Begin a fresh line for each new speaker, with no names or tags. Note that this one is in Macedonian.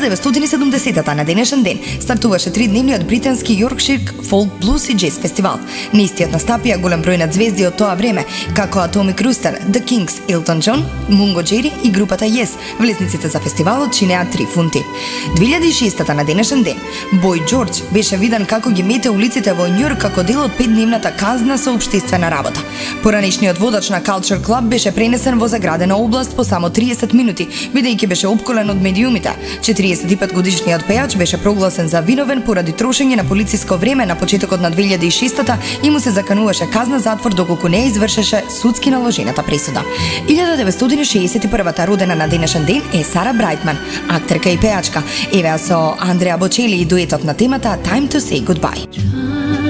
1970-та на денешен ден стартуваше 3-дневниот британски Йоркшир фолк блуз и джез фестивал. На истиот настапија голем број на звезди од тоа време, како Atomic Rooster, The Kinks, Elton John, Mungo Jerry и групата Yes. Влезниците за фестивалот чинеа 3 фунти. 2006-та на денешен ден Бој Џорџ беше виден како ги мете улиците во Њујорк како дел од 5-дневната казна со општествена работа. Поранешниот водач на Culture Club беше пренесен во заградена област по само 30 минути, бидејќи беше опколен од медиумите. 45 годишниот пејач беше прогласен за виновен поради трошење на полициско време на почетокот на 2006-та и му се закануваше казна затвор доколку не извршеше судски наложената пресуда. 1961-та родена на денешен ден е Сара Брайтман, актерка и пејачка. Евеа со Андреа Бочели и дуетот на темата Time to Say Goodbye.